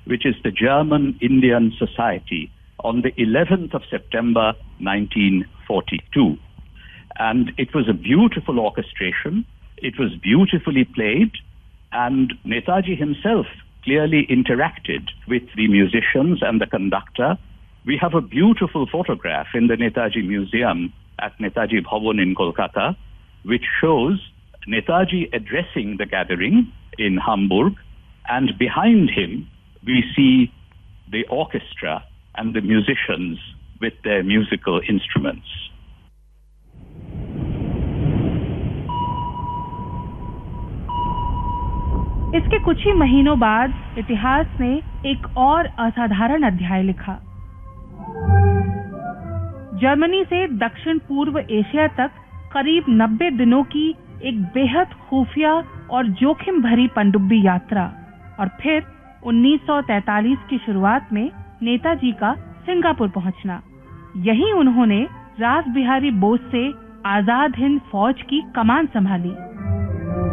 which is the German Indian Society, on the 11th of September 1942. And it was a beautiful orchestration. It was beautifully played, and Netaji himself clearly interacted with the musicians and the conductor. We have a beautiful photograph in the Netaji Museum at Netaji Bhavan in Kolkata, which shows Netaji addressing the gathering in Hamburg, and behind him we see the orchestra and the musicians with their musical instruments. इसके कुछ ही महीनों बाद इतिहास ने एक और असाधारण अध्याय लिखा। जर्मनी से दक्षिण पूर्व एशिया तक करीब 90 दिनों की एक बेहद खुफिया और जोखिम भरी पनडुब्बी यात्रा, और फिर 1943 की शुरुआत में नेताजी का सिंगापुर पहुंचना। यहीं उन्होंने रास बिहारी बोस से आजाद हिंद फौज की कमान संभाली।